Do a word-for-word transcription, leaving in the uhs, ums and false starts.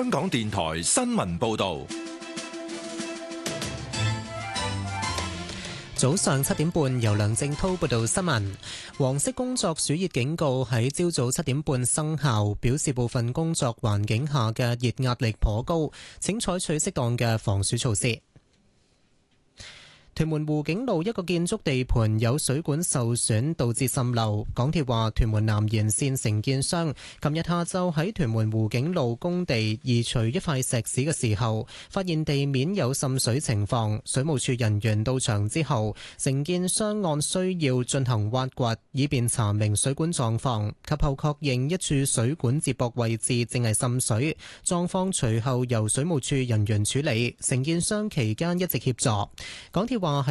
香港電台新聞報道。 早上七點半，由梁正滔報道新聞。黃色工作暑熱警告喺朝早七點半生效，表示部分工作環境下嘅熱壓力頗高，請採取適當嘅防暑措施。屯門湖景路一個建築地盤有水管受損，導致滲漏。港鐵話，屯門南延線承建商琴日下晝喺屯門湖景路工地移除一塊石屎嘅時候，發現地面有滲水情況。水務署人員到場之後，承建商按需要進行挖掘，以便查明水管狀況。及後確認一處水管接駁位置正係滲水，狀況隨後由水務署人員處理。承建商期間一直協助。港鐵話喺